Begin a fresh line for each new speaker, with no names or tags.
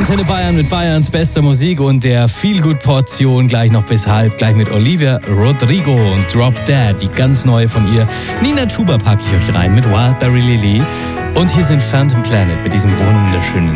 Antenne Bayern mit Bayerns bester Musik und der Feelgood-Portion gleich noch bis halb, gleich mit Olivia Rodrigo und Drop Dead, die ganz neue von ihr. Nina Chuba packe ich euch rein mit Wildberry Lily. Und hier sind Phantom Planet mit diesem wunderschönen